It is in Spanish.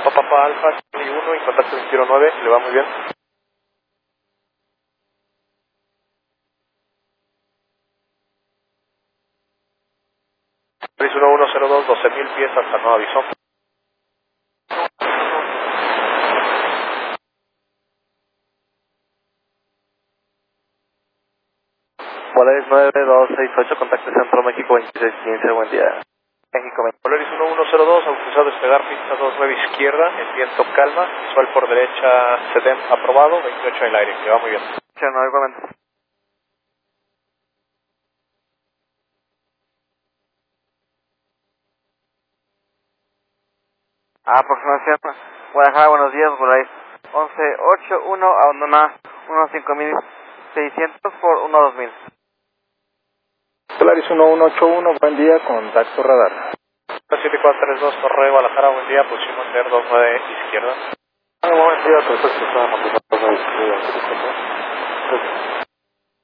Papa Alfa 1 y contacto 209, le va muy bien. Polaris 1102, 12.000 pies hasta Nueva Aviso. Polaris 9268, contacto Centro México 2615, buen día. México 20. Polaris 1102, autorizado a despegar pista 29 izquierda, en viento calma, visual por derecha, SEDEM aprobado, 28 en el aire, que va muy bien. Sí, no, igualmente. Aproximación, Guadalajara, buenos días, Polaris 1181, abandona 15600 por 12000. Polaris 1181, buen día, contacto radar. 7432, Torre Guadalajara, buen día, pusimos ser 29 izquierda. Buen día, perfecto, estamos a